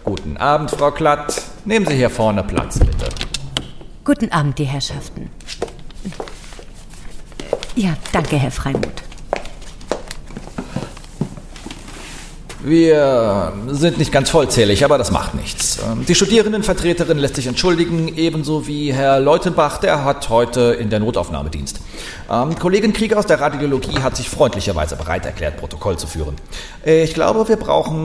Guten Abend, Frau Klatt. Nehmen Sie hier vorne Platz, bitte. Guten Abend, die Herrschaften. Ja, danke, Herr Freimuth. Wir sind nicht ganz vollzählig, aber das macht nichts. Die Studierendenvertreterin lässt sich entschuldigen, ebenso wie Herr Leutenbach, der hat heute in der Notaufnahmedienst. Kollegin Krieger aus der Radiologie hat sich freundlicherweise bereit erklärt, Protokoll zu führen. Ich glaube, wir brauchen